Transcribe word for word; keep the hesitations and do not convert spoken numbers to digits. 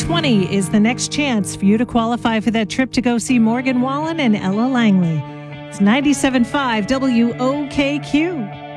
twenty is the next chance for you to qualify for that trip to go see Morgan Wallen and Ella Langley. It's ninety-seven point five W O K Q.